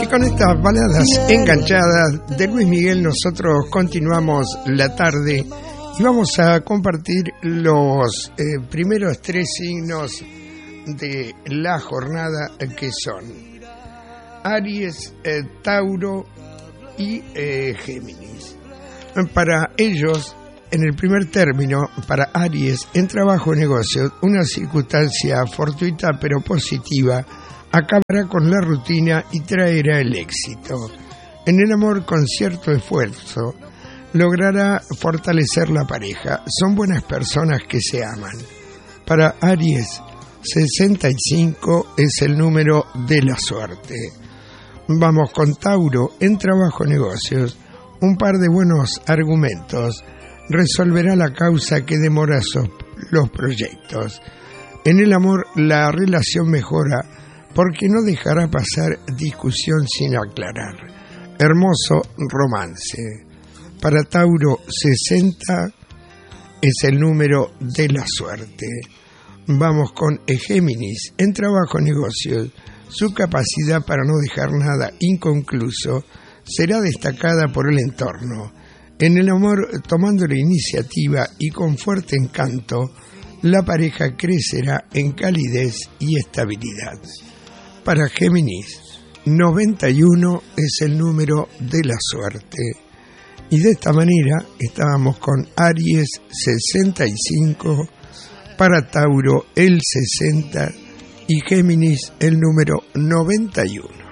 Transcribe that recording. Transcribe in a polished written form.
Y con estas baladas enganchadas de Luis Miguel nosotros continuamos la tarde y vamos a compartir los primeros 3 signos de la jornada, que son Aries, Tauro y Géminis. Para ellos, en el primer término, para Aries, en trabajo o negocios, una circunstancia fortuita pero positiva acabará con la rutina y traerá el éxito. En el amor, con cierto esfuerzo, logrará fortalecer la pareja. Son buenas personas que se aman. Para Aries, 65 es el número de la suerte. Vamos con Tauro. En trabajo o negocios, un par de buenos argumentos resolverá la causa que demora los proyectos. En el amor, la relación mejora porque no dejará pasar discusión sin aclarar. Hermoso romance. Para Tauro, 60 es el número de la suerte. Vamos con Géminis. En trabajo o negocios, su capacidad para no dejar nada inconcluso será destacada por el entorno. En el amor, tomando la iniciativa y con fuerte encanto, la pareja crecerá en calidez y estabilidad. Para Géminis, 91 es el número de la suerte. Y de esta manera estábamos con Aries, 65, para Tauro el 60 y Géminis el número 91.